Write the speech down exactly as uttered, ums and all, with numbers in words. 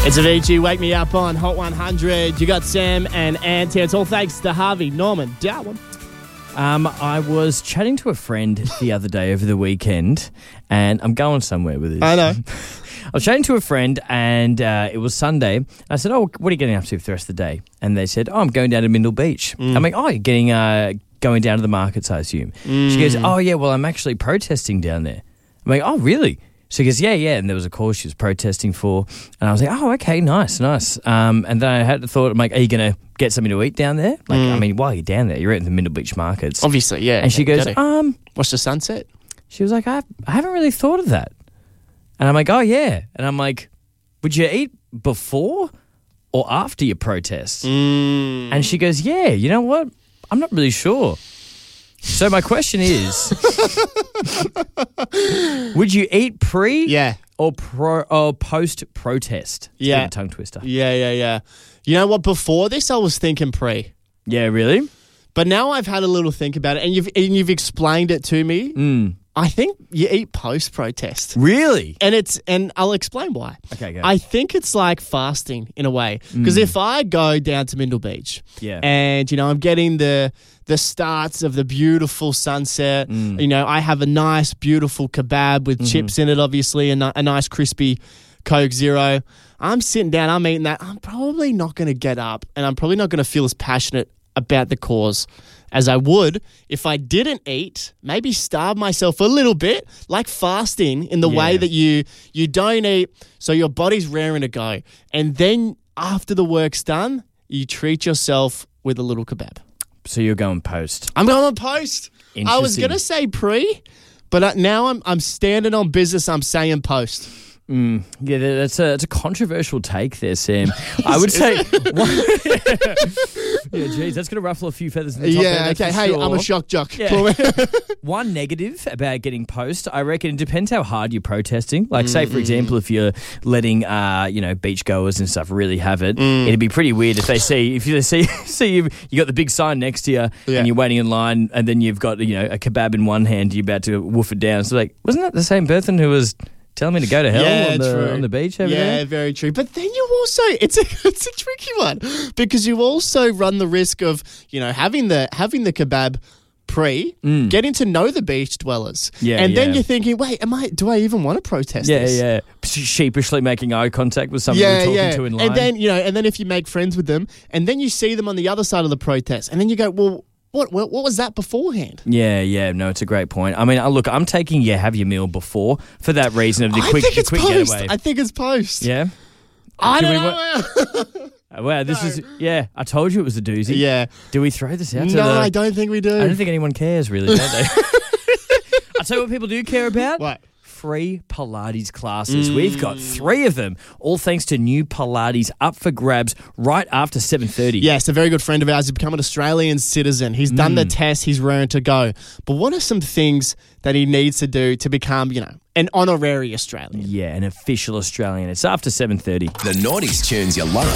It's Avicii, Wake Me Up on Hot one hundred. You got Sam and Ant here. It's all thanks to Harvey Norman Darwin. Um, I was chatting to a friend the other day over the weekend, and I'm going somewhere with this. I know. I was chatting to a friend, and uh, it was Sunday. I said, "Oh, what are you getting up to for the rest of the day?" And they said, "Oh, I'm going down to Mindle Beach." Mm. I'm like, "Oh, you're getting uh, going down to the markets, I assume." Mm. She goes, "Oh, yeah. Well, I'm actually protesting down there." I'm like, "Oh, really?" So he goes, yeah, yeah. And there was a cause she was protesting for. And I was like, oh, okay, nice, nice. Um, and then I had the thought, I'm like, are you going to get something to eat down there? Like, mm. I mean, while you're down there, you're at the Mindle Beach markets. Obviously, yeah. And she goes, um... watch the sunset? She was like, I, I haven't really thought of that. And I'm like, oh, yeah. And I'm like, would you eat before or after your protest? Mm. And she goes, yeah, you know what? I'm not really sure. So my question is, would you eat pre yeah. or pro or post protest? It's yeah. a bit of a tongue twister. Yeah, yeah, yeah. You know what? Before this, I was thinking pre. Yeah, really? But now I've had a little think about it, and you've and you've explained it to me. Mm. I think you eat post protest. Really? And it's and I'll explain why. Okay, go. I think it's like fasting in a way. Because mm. if I go down to Mindle Beach yeah. and, you know, I'm getting the the starts of the beautiful sunset, mm. you know, I have a nice, beautiful kebab with mm-hmm. chips in it, obviously, and a, a nice crispy Coke Zero. I'm sitting down, I'm eating that. I'm probably not going to get up, and I'm probably not going to feel as passionate about the cause as I would if I didn't eat, maybe starve myself a little bit, like fasting in the yeah. way that you you don't eat, so your body's raring to go. And then after the work's done, you treat yourself with a little kebab. So you're going post. I'm going post. I was going to say pre, but now I'm I'm standing on business. I'm saying post. Mm, yeah, that's a, that's a controversial take there, Sam. I would say... yeah, geez, that's going to ruffle a few feathers in the top. Yeah, okay. Hey, sure. I'm a shock jock. Yeah. One negative about getting post, I reckon it depends how hard you're protesting. Like, mm-hmm. say, for example, if you're letting, uh, you know, beachgoers and stuff really have it, mm. it'd be pretty weird if they see, if you see, see you, you got the big sign next to you yeah. and you're waiting in line, and then you've got, you know, a kebab in one hand, you're about to woof it down. So, like, wasn't that the same person who was... telling me to go to hell yeah, on, the, true. on the beach over yeah, there? Yeah, very true. But then you also, it's a it's a tricky one because you also run the risk of, you know, having the having the kebab pre, mm. getting to know the beach dwellers. Yeah, and yeah. then you're thinking, wait, am I, do I even want to protest yeah, this? Yeah, yeah. Sheepishly making eye contact with someone yeah, you're talking yeah. to in line. And then, you know, and then if you make friends with them, and then you see them on the other side of the protest, and then you go, well, What, what what was that beforehand? Yeah, yeah, no, it's a great point. I mean, uh, look, I'm taking yeah, have your meal before for that reason of the I quick, think the it's quick post. getaway. I think it's post. Yeah, I Do don't we, know. Wa- wow, this No. is yeah. I told you it was a doozy. Yeah. Do we throw this out? To No, the, I don't think we do. I don't think anyone cares really, don't they? I'll tell you what people do care about. What? Free Pilates classes. Mm. We've got three of them, all thanks to new Pilates up for grabs right after seven thirty. Yes, a very good friend of ours. He's become an Australian citizen. He's done mm. the test. He's raring to go. But what are some things that he needs to do to become, you know, an honorary Australian? Yeah, an official Australian. It's after seven thirty. The noughties tunes you love.